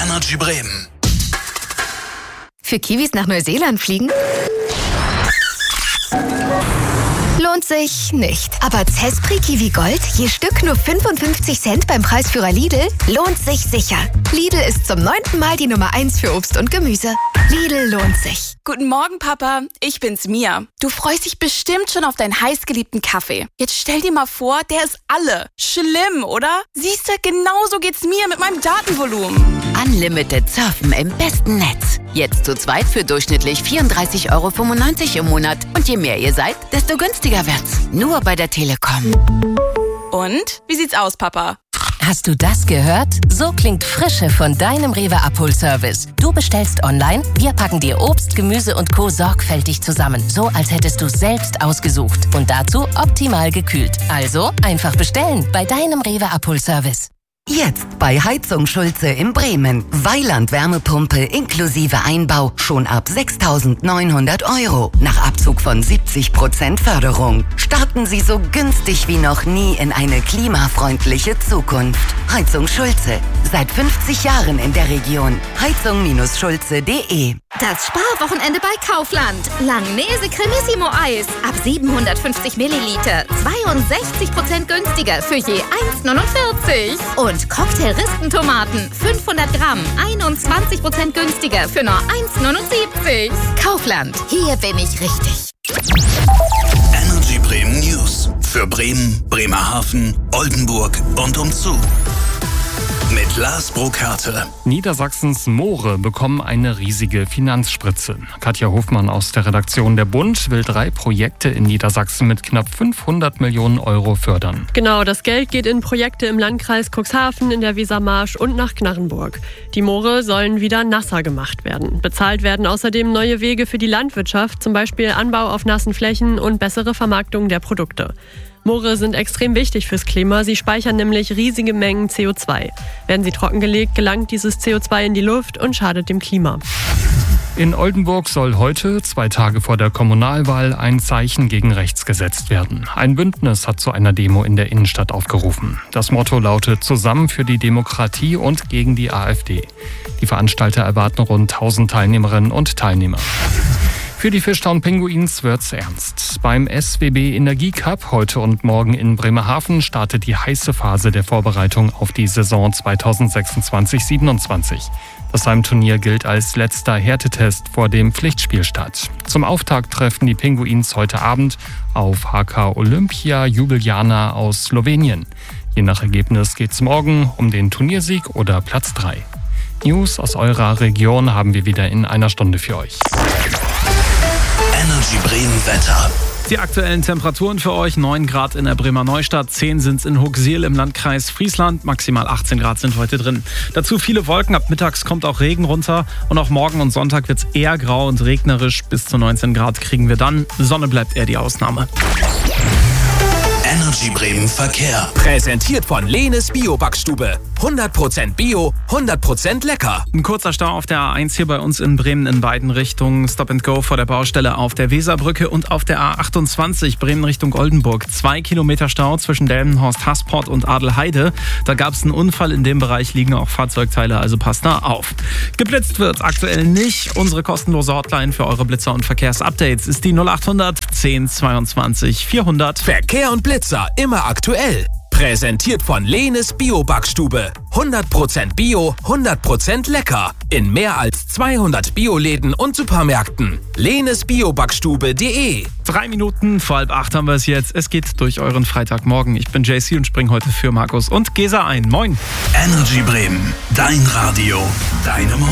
Energy Bremen. Für Kiwis nach Neuseeland fliegen? Lohnt sich nicht. Aber Zespri Kiwi Gold, je Stück nur 55 Cent beim Preisführer Lidl, lohnt sich sicher. Lidl ist zum 9. Mal die Nummer 1 für Obst und Gemüse. Lidl lohnt sich. Guten Morgen, Papa. Ich bin's, Mia. Du freust dich bestimmt schon auf deinen heißgeliebten Kaffee. Jetzt stell dir mal vor, der ist alle. Schlimm, oder? Siehst du, genauso geht's mir mit meinem Datenvolumen. Unlimited Surfen im besten Netz. Jetzt zu zweit für durchschnittlich 34,95 € im Monat. Und je mehr ihr seid, desto günstiger wird's. Nur bei der Telekom. Und? Wie sieht's aus, Papa? Hast du das gehört? So klingt Frische von deinem Rewe-Abholservice. Du bestellst online, wir packen dir Obst, Gemüse und Co. sorgfältig zusammen. So, als hättest du es selbst ausgesucht. Und dazu optimal gekühlt. Also einfach bestellen bei deinem Rewe-Abholservice. Jetzt bei Heizung Schulze in Bremen. Weiland-Wärmepumpe inklusive Einbau schon ab 6.900 €. Nach Abzug von 70% Förderung. Starten Sie so günstig wie noch nie in eine klimafreundliche Zukunft. Heizung Schulze. Seit 50 Jahren in der Region. Heizung-schulze.de. Das Sparwochenende bei Kaufland. Langnese Cremissimo Eis. Ab 750 Milliliter. 62% günstiger für je 1,49. Und Cocktail-Rispentomaten. 500 Gramm. 21% günstiger für nur 1,79. Kaufland. Hier bin ich richtig. Energy Bremen News. Für Bremen, Bremerhaven, Oldenburg und umzu. Mit Lars Burkhardt. Niedersachsens Moore bekommen eine riesige Finanzspritze. Katja Hofmann aus der Redaktion Der Bund will 3 Projekte in Niedersachsen mit knapp 500 Millionen € fördern. Genau, das Geld geht in Projekte im Landkreis Cuxhaven, in der Wesermarsch und nach Knarrenburg. Die Moore sollen wieder nasser gemacht werden. Bezahlt werden außerdem neue Wege für die Landwirtschaft, zum Beispiel Anbau auf nassen Flächen und bessere Vermarktung der Produkte. Moore sind extrem wichtig fürs Klima. Sie speichern nämlich riesige Mengen CO2. Werden sie trockengelegt, gelangt dieses CO2 in die Luft und schadet dem Klima. In Oldenburg soll heute, 2 Tage vor der Kommunalwahl, ein Zeichen gegen rechts gesetzt werden. Ein Bündnis hat zu einer Demo in der Innenstadt aufgerufen. Das Motto lautet „Zusammen für die Demokratie und gegen die AfD". Die Veranstalter erwarten rund 1000 Teilnehmerinnen und Teilnehmer. Für die Fishtown Pinguins wird's ernst. Beim SWB Energiecup heute und morgen in Bremerhaven startet die heiße Phase der Vorbereitung auf die Saison 2026/27. Das Heimturnier gilt als letzter Härtetest vor dem Pflichtspielstart. Zum Auftakt treffen die Pinguins heute Abend auf HK Olympia Ljubljana aus Slowenien. Je nach Ergebnis geht's morgen um den Turniersieg oder Platz 3. News aus eurer Region haben wir wieder in einer Stunde für euch. Energy Bremen Wetter. Die aktuellen Temperaturen für euch: 9 Grad in der Bremer Neustadt, 10 sind es in Huxil im Landkreis Friesland, maximal 18 Grad sind heute drin. Dazu viele Wolken, ab mittags kommt auch Regen runter und auch morgen und Sonntag wird es eher grau und regnerisch. Bis zu 19 Grad kriegen wir dann. Sonne bleibt eher die Ausnahme. Energy Bremen Verkehr. Präsentiert von Lehnes Bio-Backstube. 100% Bio, 100% lecker. Ein kurzer Stau auf der A1 hier bei uns in Bremen in beiden Richtungen. Stop and Go vor der Baustelle auf der Weserbrücke und auf der A28 Bremen Richtung Oldenburg. 2 Kilometer Stau zwischen Delmenhorst, Hasport und Adelheide. Da gab es einen Unfall. In dem Bereich liegen auch Fahrzeugteile, also passt da auf. Geblitzt wird aktuell nicht. Unsere kostenlose Hotline für eure Blitzer- und Verkehrsupdates ist die 0800 10 22 400. Verkehr und Blitzer immer aktuell. Präsentiert von Lehnes Bio-Backstube. 100% Bio, 100% lecker. In mehr als 200 Bioläden und Supermärkten. Lehnesbiobackstube.de. 3 Minuten vor 7:30 haben wir es jetzt. Es geht durch euren Freitagmorgen. Ich bin JC und springe heute für Markus und Gesa ein. Moin. Energy Bremen, dein Radio, deine Morgen.